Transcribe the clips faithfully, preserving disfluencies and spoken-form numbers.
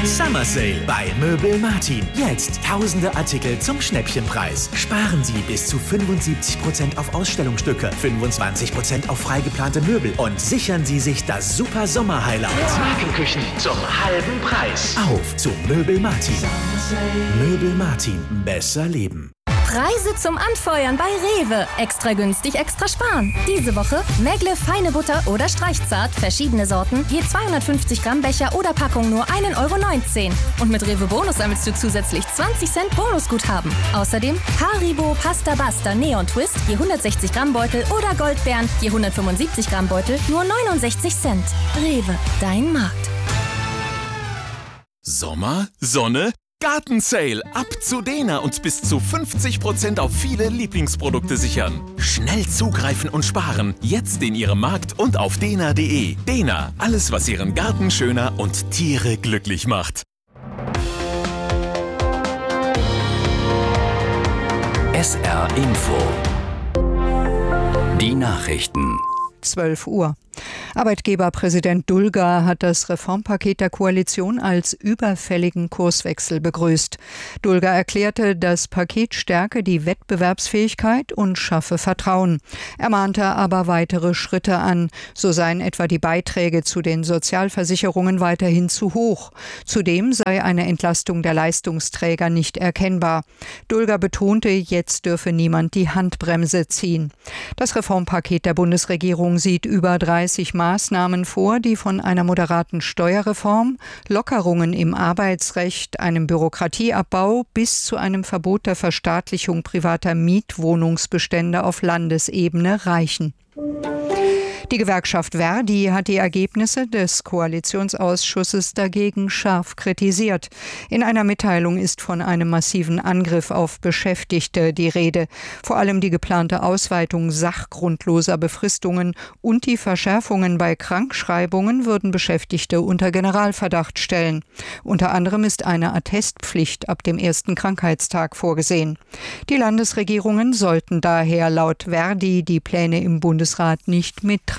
Summer Sale bei Möbel Martin. Jetzt tausende Artikel zum Schnäppchenpreis. Sparen Sie bis zu fünfundsiebzig Prozent auf Ausstellungsstücke, fünfundzwanzig Prozent auf freigeplante Möbel und sichern Sie sich das super Sommer-Highlight. Markenküchen zum halben Preis. Auf zu Möbel Martin. Möbel Martin. Besser leben. Preise zum Anfeuern bei Rewe. Extra günstig, extra sparen. Diese Woche Megle feine Butter oder Streichzart, verschiedene Sorten, je zweihundertfünfzig Gramm Becher oder Packung nur ein Euro neunzehn. Und mit Rewe Bonus sammelst du zusätzlich zwanzig Cent Bonusguthaben. Außerdem Haribo Pasta Basta Neon Twist, je hundertsechzig Gramm Beutel oder Goldbeeren, je hundertfünfundsiebzig Gramm Beutel, nur neunundsechzig Cent. Rewe, dein Markt. Sommer, Sonne, Gartensale. Ab zu Dena und bis zu fünfzig Prozent auf viele Lieblingsprodukte sichern. Schnell zugreifen und sparen. Jetzt in Ihrem Markt und auf dena punkt de. Dena, alles was Ihren Garten schöner und Tiere glücklich macht. S R Info. Die Nachrichten. zwölf Uhr. Arbeitgeberpräsident Dulger hat das Reformpaket der Koalition als überfälligen Kurswechsel begrüßt. Dulger erklärte, das Paket stärke die Wettbewerbsfähigkeit und schaffe Vertrauen. Er mahnte aber weitere Schritte an. So seien etwa die Beiträge zu den Sozialversicherungen weiterhin zu hoch. Zudem sei eine Entlastung der Leistungsträger nicht erkennbar. Dulger betonte, jetzt dürfe niemand die Handbremse ziehen. Das Reformpaket der Bundesregierung sieht über dreißig Maßnahmen vor, die von einer moderaten Steuerreform, Lockerungen im Arbeitsrecht, einem Bürokratieabbau bis zu einem Verbot der Verstaatlichung privater Mietwohnungsbestände auf Landesebene reichen. Die Gewerkschaft Verdi hat die Ergebnisse des Koalitionsausschusses dagegen scharf kritisiert. In einer Mitteilung ist von einem massiven Angriff auf Beschäftigte die Rede. Vor allem die geplante Ausweitung sachgrundloser Befristungen und die Verschärfungen bei Krankschreibungen würden Beschäftigte unter Generalverdacht stellen. Unter anderem ist eine Attestpflicht ab dem ersten Krankheitstag vorgesehen. Die Landesregierungen sollten daher laut Verdi die Pläne im Bundesrat nicht mittragen.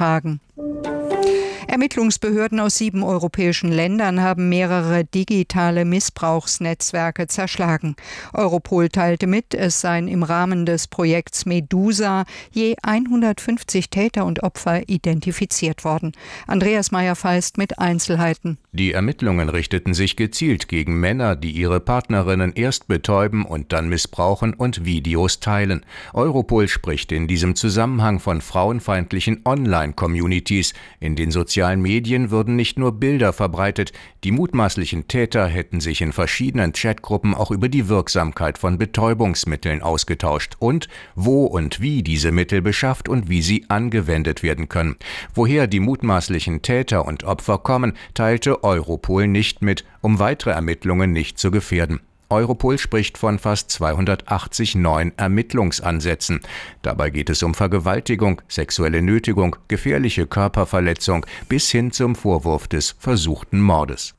Ermittlungsbehörden aus sieben europäischen Ländern haben mehrere digitale Missbrauchsnetzwerke zerschlagen. Europol teilte mit, es seien im Rahmen des Projekts Medusa je hundertfünfzig Täter und Opfer identifiziert worden. Andreas Meyer-Feist mit Einzelheiten. Die Ermittlungen richteten sich gezielt gegen Männer, die ihre Partnerinnen erst betäuben und dann missbrauchen und Videos teilen. Europol spricht in diesem Zusammenhang von frauenfeindlichen Online-Communities. In den sozialen Medien würden nicht nur Bilder verbreitet, die mutmaßlichen Täter hätten sich in verschiedenen Chatgruppen auch über die Wirksamkeit von Betäubungsmitteln ausgetauscht und wo und wie diese Mittel beschafft und wie sie angewendet werden können. Woher die mutmaßlichen Täter und Opfer kommen, teilte Europol nicht mit, um weitere Ermittlungen nicht zu gefährden. Europol spricht von fast zweihundertachtzig neuen Ermittlungsansätzen. Dabei geht es um Vergewaltigung, sexuelle Nötigung, gefährliche Körperverletzung bis hin zum Vorwurf des versuchten Mordes.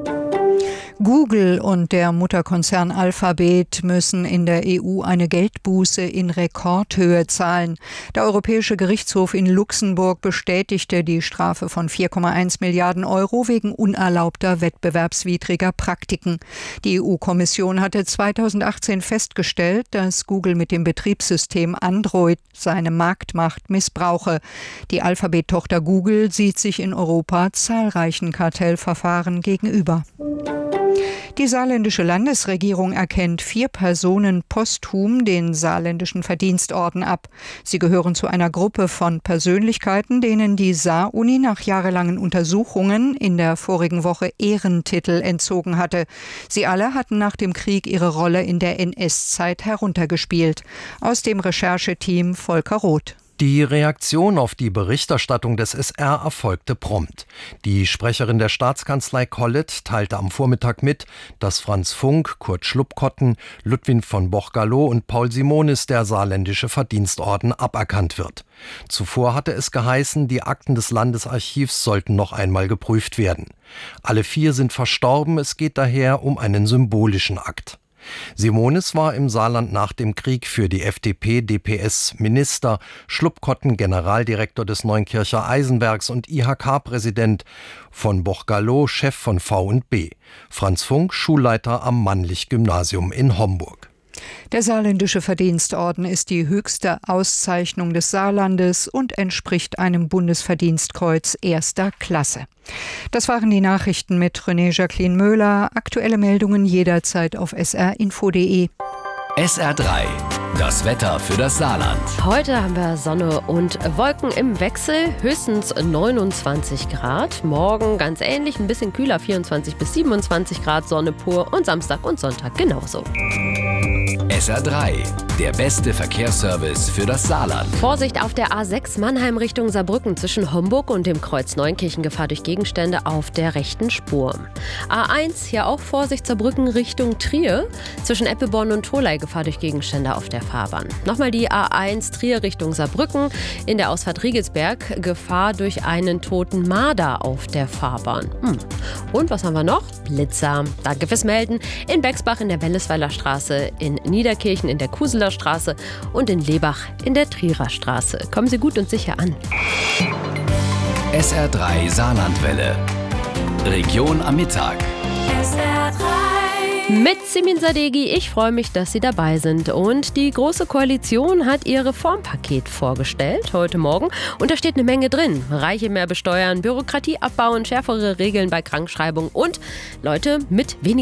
Google und der Mutterkonzern Alphabet müssen in der E U eine Geldbuße in Rekordhöhe zahlen. Der Europäische Gerichtshof in Luxemburg bestätigte die Strafe von vier Komma eins Milliarden Euro wegen unerlaubter wettbewerbswidriger Praktiken. Die E U-Kommission hatte zweitausendachtzehn festgestellt, dass Google mit dem Betriebssystem Android seine Marktmacht missbrauche. Die Alphabet-Tochter Google sieht sich in Europa zahlreichen Kartellverfahren gegenüber. Die saarländische Landesregierung erkennt vier Personen posthum den saarländischen Verdienstorden ab. Sie gehören zu einer Gruppe von Persönlichkeiten, denen die Saar-Uni nach jahrelangen Untersuchungen in der vorigen Woche Ehrentitel entzogen hatte. Sie alle hatten nach dem Krieg ihre Rolle in der N S-Zeit heruntergespielt. Aus dem Rechercheteam Volker Roth. Die Reaktion auf die Berichterstattung des S R erfolgte prompt. Die Sprecherin der Staatskanzlei Kollet teilte am Vormittag mit, dass Franz Funk, Kurt Schlupkotten, Ludwig von Boch-Gallo und Paul Simonis der saarländische Verdienstorden aberkannt wird. Zuvor hatte es geheißen, die Akten des Landesarchivs sollten noch einmal geprüft werden. Alle vier sind verstorben, es geht daher um einen symbolischen Akt. Simonis war im Saarland nach dem Krieg für die F D P D P S Minister, Schluppkotten Generaldirektor des Neunkircher Eisenwerks und I H K-Präsident, von Bochgalow Chef von V und B, Franz Funk Schulleiter am Mannlich-Gymnasium in Homburg. Der Saarländische Verdienstorden ist die höchste Auszeichnung des Saarlandes und entspricht einem Bundesverdienstkreuz erster Klasse. Das waren die Nachrichten mit René Jacqueline Möhler. Aktuelle Meldungen jederzeit auf s r info punkt d e. S R drei. Das Wetter für das Saarland. Heute haben wir Sonne und Wolken im Wechsel, höchstens neunundzwanzig Grad. Morgen ganz ähnlich, ein bisschen kühler, vierundzwanzig bis siebenundzwanzig Grad, Sonne pur und Samstag und Sonntag genauso. S R drei. Der beste Verkehrsservice für das Saarland. Vorsicht auf der A sechs Mannheim Richtung Saarbrücken zwischen Homburg und dem Kreuz Neunkirchen, Gefahr durch Gegenstände auf der rechten Spur. A eins, hier auch Vorsicht Saarbrücken Richtung Trier, zwischen Eppelborn und Tholey, Gefahr durch Gegenstände auf der Fahrbahn. Nochmal die A eins Trier Richtung Saarbrücken, in der Ausfahrt Riegelsberg, Gefahr durch einen toten Marder auf der Fahrbahn. Hm. Und was haben wir noch? Blitzer. Danke fürs Melden. In Bexbach in der Wellesweiler Straße, in Niederkirchen in der Kuseler Straße und in Lebach in der Trierer Straße. Kommen Sie gut und sicher an. S R drei Saarlandwelle. Region am Mittag. S R drei. Mit Simin Sadeghi, ich freue mich, dass Sie dabei sind. Und die Große Koalition hat ihr Reformpaket vorgestellt heute Morgen. Und da steht eine Menge drin. Reiche mehr besteuern, Bürokratie abbauen, schärfere Regeln bei Krankschreibung und Leute mit weniger